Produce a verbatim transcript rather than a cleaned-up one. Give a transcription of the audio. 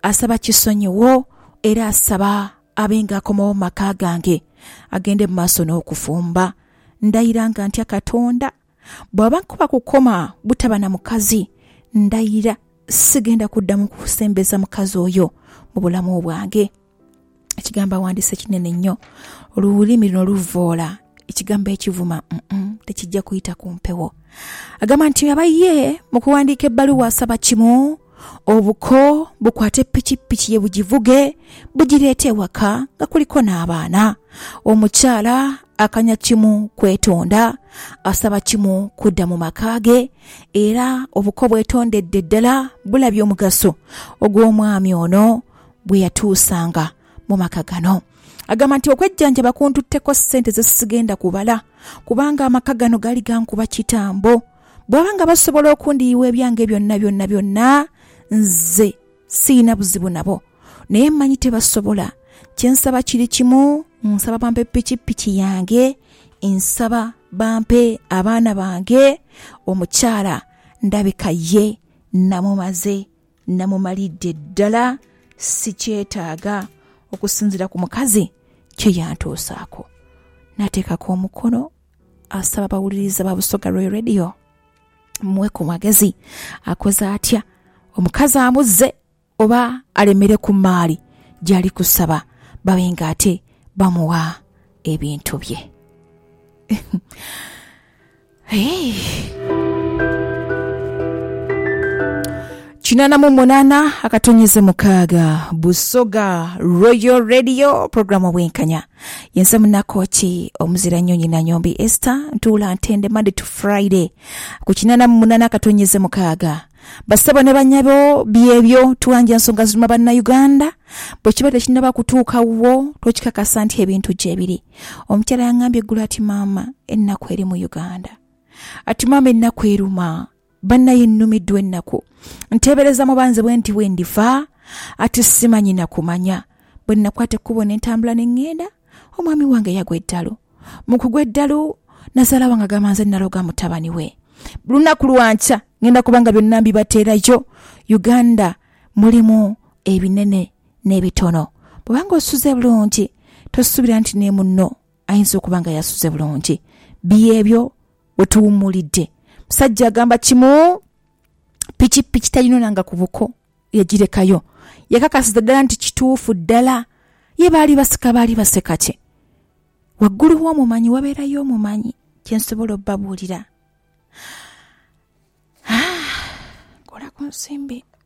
asaba kisonyiwo era asaba abenga akomawo maka gange agende mu maaso n'okufumba. Ndayiranga ntya Katonda bw'aba nkuba kukoma butaba na mukazi, ndayira sigenda kuddamu kusembeza mukazi oyo mu bulamu bwange. Ekigamba wandise kinene nnyo, olulimi luno luvoola, ekigambo ekivuma mm tekijja kuyita ku mpewo. Agamba nti abaye mu kuwandiika ebbaluwa asaba kimu, obuko bukwate pikipiki ye bugivuge bugireete ewaka nga kuliko n'abaana. Omukyala akanya kimu kwetonda, asaba kimu kudda mu makage, era obuko bwetondedde ddala bulabye omugaso ogw'omwami ono bwe yatuusanga mu maka gano. Agamba nti okwejjanjaba kuntutteko ssente ze sigenda kubala kubanga amaka gano gali gankuba kitambo. Bw'abanga basobola okundiyiwa ebyange byonna byonna byonna, nze siina buzibu nabo, naye mmanyi tebasobola. Kyensaba kiri kimu, nsaba bampe pikipiki yange, nsaba bampe abaana bange. Omukyala ndabika ye namumaze, namumalidde ddala, sikyetaaga okusinzira ku mukazi kye yantuusaako. Nateekako omukono, asaba bawuliriza ba Busoga Royal Radio muwe ku magezi akoze atya omukazi amuzze oba alemere ku maali gyali kusaba babenga ate bamuwa ebintu bye. Hey. Kinana mu munana akatonyeze mukaaga Busoga Royal Radio programu bwenkanya yense munakochi omuzira nyonyi na nyombi Esther ntula ntende Monday to Friday ku kinana mu munana akatonyeze mukaaga basaba ne banyabo byebyo tuwanja nsonga zuma banna Uganda bwe kibate kinaba kutuuka wo tokikakasa nti ebintu gyebiri. Omukyala yangambye gula ati mama ennaku eri mu Uganda, ati mama ennaku eruma banna yennumiddwa ennaku, nteebereza mu banze bwe nti wendifa ati simanyi na kumanya bwe nakwata ekkubo ne ntambula ne ŋŋenda omwami wange yagwa eddalu. Mu kugwa eddalu nazaala wange agamba nze naloga mutabani we lunaku lwanca ngenda kubanga byonna mbibateerayo. Uganda mulimu ebinene n'ebitono. Bw'obanga osuze bulungi tosuubira nti ne munno ayinza okubanga yasuze bulungi. Byebyo we tuwummulidde. Musajja agamba kimu pikipiki tayinonanga ku buko yagirekayo, yakakasiza ddala nti kituufu ddala. Ye baali baseka baali baseka kye waggulu w'omumanyi wabeerayo omumanyi kyensobola obbabuulira. Kola ku nsimbi